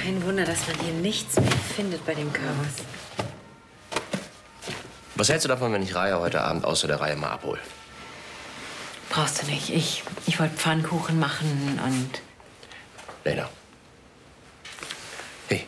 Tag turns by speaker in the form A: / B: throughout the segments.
A: Kein Wunder, dass man hier nichts mehr findet bei dem Chaos.
B: Was hältst du davon, wenn ich Raya heute Abend außer der Reihe mal abhole?
A: Brauchst du nicht. Ich wollte Pfannkuchen machen und...
B: Lena. Hey.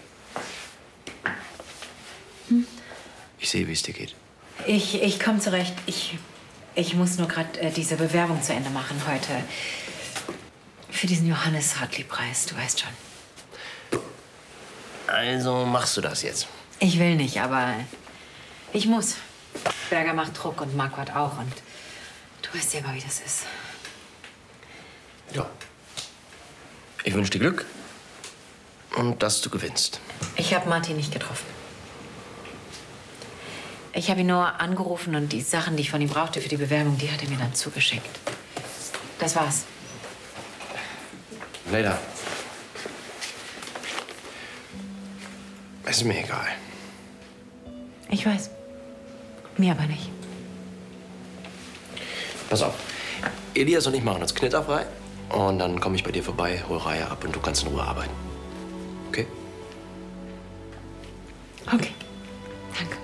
B: Ich sehe, wie es dir geht.
A: Ich komme zurecht. Ich muss nur gerade diese Bewerbung zu Ende machen heute. Für diesen Johannes-Hartli-Preis, du weißt schon.
B: Also machst du das jetzt?
A: Ich will nicht, aber ich muss. Berger macht Druck und Marquardt auch. Und du weißt selber, wie das ist.
B: Ja. Ich wünsche dir Glück und dass du gewinnst.
A: Ich habe Martin nicht getroffen. Ich habe ihn nur angerufen und die Sachen, die ich von ihm brauchte für die Bewerbung, die hat er mir dann zugeschickt. Das war's.
B: Lena. Es ist mir egal.
A: Ich weiß. Mir aber nicht.
B: Pass auf. Elias und ich machen uns knitterfrei. Und dann komme ich bei dir vorbei, hol Raya ab und du kannst in Ruhe arbeiten. Okay?
A: Okay. Danke.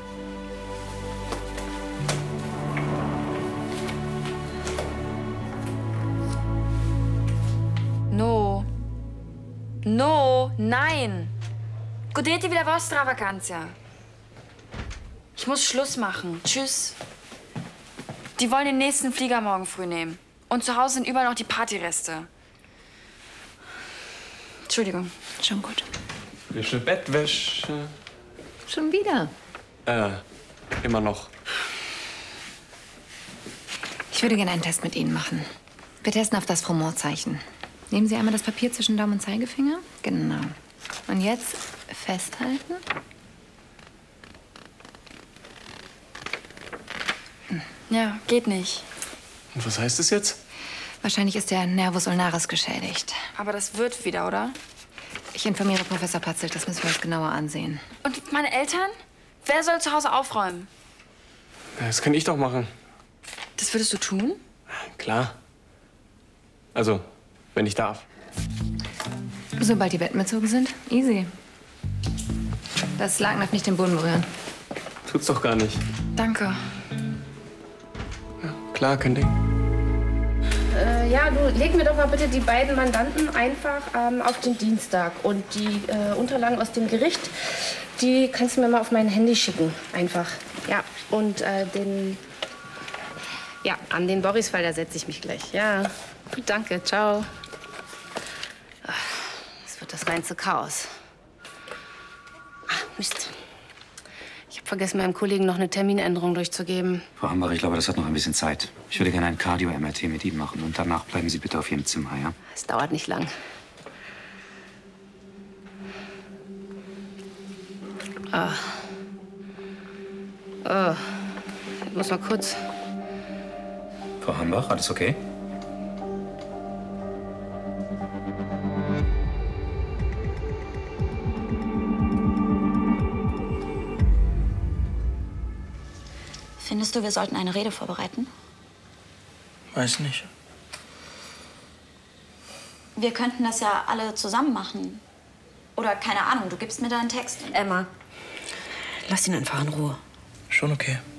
C: No, nein. Godete wieder vostra vacanza. Ich muss Schluss machen. Tschüss. Die wollen den nächsten Flieger morgen früh nehmen. Und zu Hause sind überall noch die Partyreste. Entschuldigung. Schon gut.
D: Frische Bettwäsche.
A: Schon wieder?
D: Immer noch.
E: Ich würde gerne einen Test mit Ihnen machen. Wir testen auf das Froment-Zeichen. Nehmen Sie einmal das Papier zwischen Daumen und Zeigefinger. Genau. Und jetzt festhalten.
C: Ja, geht nicht.
D: Und was heißt das jetzt?
E: Wahrscheinlich ist der Nervus ulnaris geschädigt.
C: Aber das wird wieder, oder?
E: Ich informiere Professor Patzelt, das müssen wir uns genauer ansehen.
C: Und meine Eltern? Wer soll zu Hause aufräumen?
D: Ja, das kann ich doch machen.
C: Das würdest du tun?
D: Klar. Also, wenn ich darf.
E: Sobald die Betten bezogen sind, easy. Das Laken darf nicht den Boden berühren.
D: Tut's doch gar nicht.
C: Danke.
D: Ja, klar, kein Ding.
F: Ja, du leg mir doch mal bitte die beiden Mandanten einfach auf den Dienstag. Und die Unterlagen aus dem Gericht, die kannst du mir mal auf mein Handy schicken. Einfach. Ja, und ja, an den Boris-Fall, da setze ich mich gleich. Ja, gut, danke. Ciao. Das wird das reinste Chaos. Ach, Mist. Ich habe vergessen, meinem Kollegen noch eine Terminänderung durchzugeben.
G: Frau Hambach, ich glaube, das hat noch ein bisschen Zeit. Ich würde gerne ein Cardio-MRT mit Ihnen machen. Und danach bleiben Sie bitte auf Ihrem Zimmer, ja?
F: Es dauert nicht lang. Ich muss mal kurz.
G: Frau Hambach, alles okay?
H: Findest du, wir sollten eine Rede vorbereiten?
I: Weiß nicht.
H: Wir könnten das ja alle zusammen machen. Oder keine Ahnung, du gibst mir da einen Text.
A: Emma, lass ihn einfach in Ruhe.
I: Schon okay.